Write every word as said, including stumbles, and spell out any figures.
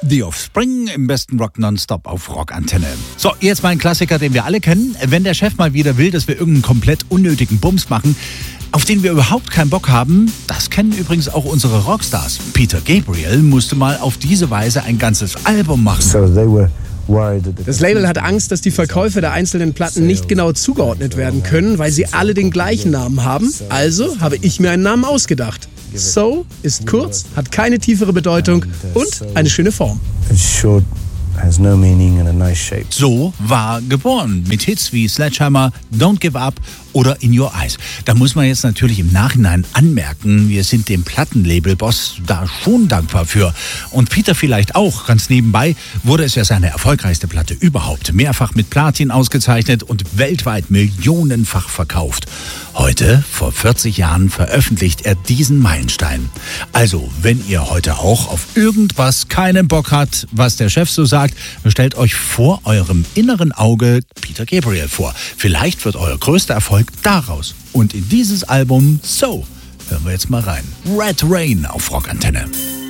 The Offspring im besten Rock Nonstop auf Rockantenne. So, jetzt mal ein Klassiker, den wir alle kennen. Wenn der Chef mal wieder will, dass wir irgendeinen komplett unnötigen Bums machen, auf den wir überhaupt keinen Bock haben, das kennen übrigens auch unsere Rockstars. Peter Gabriel musste mal auf diese Weise ein ganzes Album machen. So they were Das Label hat Angst, dass die Verkäufe der einzelnen Platten nicht genau zugeordnet werden können, weil sie alle den gleichen Namen haben. Also habe ich mir einen Namen ausgedacht. So ist kurz, hat keine tiefere Bedeutung und eine schöne Form. So war geboren, mit Hits wie Sledgehammer, Don't Give Up oder In Your Eyes. Da muss man jetzt natürlich im Nachhinein anmerken, wir sind dem Plattenlabel-Boss da schon dankbar für. Und Peter vielleicht auch. Ganz nebenbei wurde es ja seine erfolgreichste Platte überhaupt. Mehrfach mit Platin ausgezeichnet und weltweit millionenfach verkauft. Heute, vor vierzig Jahren, veröffentlicht er diesen Meilenstein. Also, wenn ihr heute auch auf irgendwas keinen Bock habt, was der Chef so sagt, stellt euch vor eurem inneren Auge Peter Gabriel vor. Vielleicht wird euer größter Erfolg daraus. Und in dieses Album So hören wir jetzt mal rein. Red Rain auf Rockantenne.